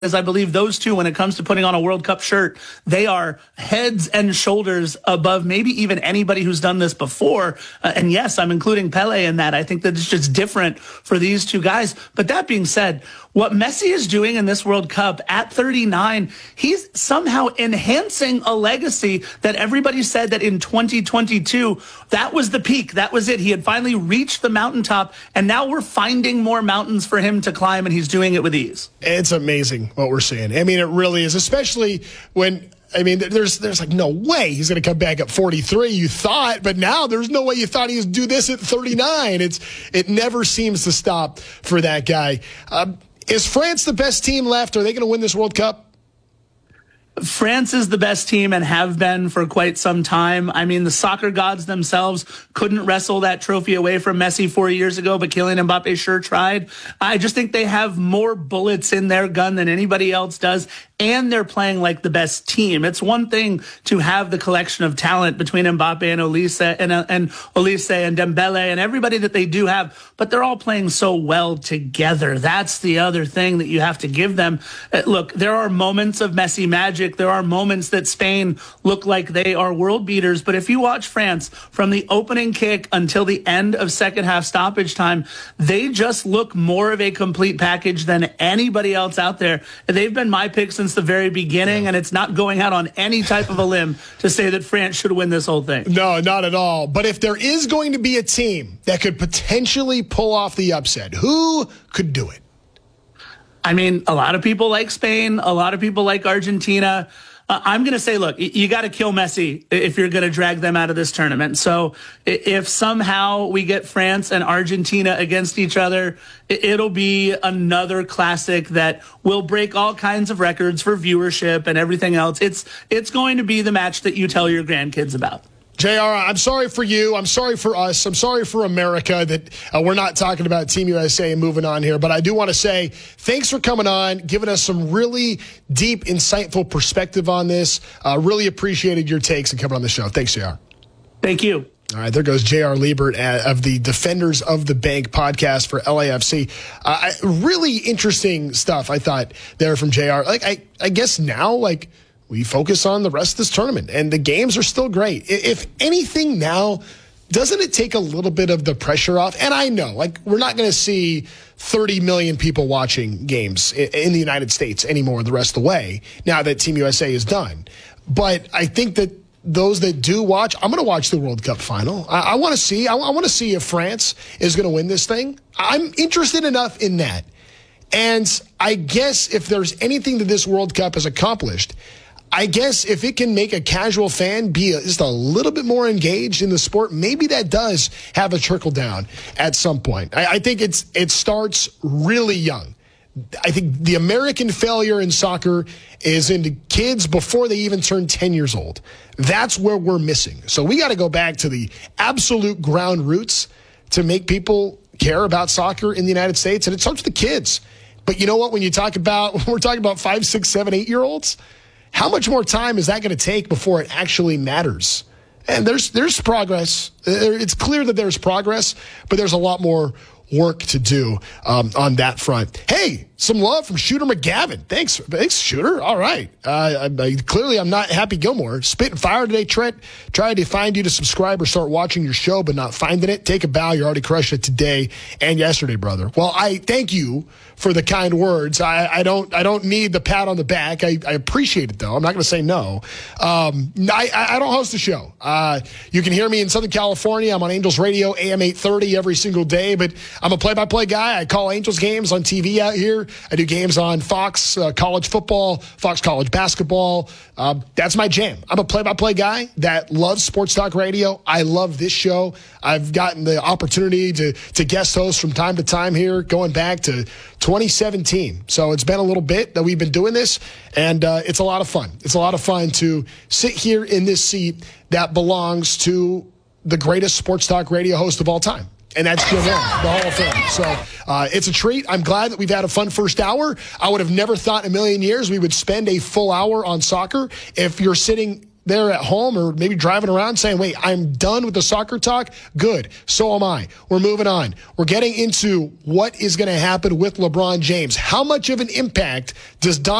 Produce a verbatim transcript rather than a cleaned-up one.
As I believe those two, when it comes to putting on a World Cup shirt, they are heads and shoulders above maybe even anybody who's done this before. Uh, and yes, I'm including Pele in that. I think that it's just different for these two guys. But that being said, what Messi is doing in this World Cup at thirty-nine, he's somehow enhancing a legacy that everybody said that in twenty twenty-two, that was the peak. That was it. He had finally reached the mountaintop, and now we're finding more mountains for him to climb, and he's doing it with ease. It's amazing what we're seeing. I mean, it really is, especially when, I mean, there's there's like no way he's going to come back at forty-three, you thought, but now there's no way you thought he would do this at thirty-nine. It's It never seems to stop for that guy. Um, is France the best team left? Are they going to win this World Cup? France is the best team and have been for quite some time. I mean, the soccer gods themselves couldn't wrestle that trophy away from Messi four years ago, but Kylian Mbappe sure tried. I just think they have more bullets in their gun than anybody else does, and they're playing like the best team. It's one thing to have the collection of talent between Mbappe and Olise and, uh, and Olise and Dembele and everybody that they do have, but they're all playing so well together. That's the other thing that you have to give them. Uh, look, there are moments of Messi magic. There are moments that Spain look like they are world beaters. But if you watch France from the opening kick until the end of second half stoppage time, they just look more of a complete package than anybody else out there. They've been my pick since the very beginning, and it's not going out on any type of a limb to say that France should win this whole thing. No, not at all. But if there is going to be a team that could potentially pull off the upset, who could do it? I mean, a lot of people like Spain. A lot of people like Argentina. Uh, I'm going to say, look, you got to kill Messi if you're going to drag them out of this tournament. So if somehow we get France and Argentina against each other, it'll be another classic that will break all kinds of records for viewership and everything else. It's it's going to be the match that you tell your grandkids about. J R, I'm sorry for you. I'm sorry for us. I'm sorry for America that uh, we're not talking about Team U S A and moving on here. But I do want to say thanks for coming on, giving us some really deep, insightful perspective on this. Uh, really appreciated your takes and coming on the show. Thanks, J R. Thank you. All right, there goes J R. Liebert of the Defenders of the Bank podcast for L A F C. Uh, really interesting stuff, I thought, there from J R. Like, I, I guess now, like, we focus on the rest of this tournament, and the games are still great. If anything now, doesn't it take a little bit of the pressure off? And I know, like, we're not going to see thirty million people watching games in the United States anymore the rest of the way now that Team U S A is done. But I think that those that do watch, I'm going to watch the World Cup final. I, I want to see, I, I want to see if France is going to win this thing. I'm interested enough in that. And I guess if there's anything that this World Cup has accomplished, I guess if it can make a casual fan be just a little bit more engaged in the sport, maybe that does have a trickle down at some point. I, I think it's it starts really young. I think the American failure in soccer is into kids before they even turn ten years old. That's where we're missing. So we got to go back to the absolute ground roots to make people care about soccer in the United States. And it starts with the kids. But you know what? When you talk about, when we're talking about five, six, seven, eight-year-olds, how much more time is that going to take before it actually matters? And there's there's progress. It's clear that there's progress, but there's a lot more work to do um, on that front. Hey, some love from Shooter McGavin. Thanks, thanks, Shooter. All right. Uh, I, I, clearly, I'm not Happy Gilmore. Spit and fire today, Trent. Tried to find you to subscribe or start watching your show, but not finding it. Take a bow. You already crushed it today and yesterday, brother. Well, I thank you for the kind words. I, I don't I don't need the pat on the back. I, I appreciate it, though. I'm not going to say no. Um, I, I don't host a show. Uh, you can hear me in Southern California. I'm on Angels Radio, A M eight thirty every single day, but I'm a play-by-play guy. I call Angels games on T V out here. I do games on Fox uh, College Football, Fox College Basketball. Uh, that's my jam. I'm a play-by-play guy that loves Sports Talk Radio. I love this show. I've gotten the opportunity to to guest host from time to time here, going back to twenty seventeen. So it's been a little bit that we've been doing this, and uh, it's a lot of fun. It's a lot of fun to sit here in this seat that belongs to the greatest Sports Talk Radio host of all time. And that's Jim Rome, the Hall of Fame. So uh, it's a treat. I'm glad that we've had a fun first hour. I would have never thought in a million years we would spend a full hour on soccer. If you're sitting there at home or maybe driving around saying, wait, I'm done with the soccer talk. Good. So am I. We're moving on. We're getting into what is going to happen with LeBron James. How much of an impact does Don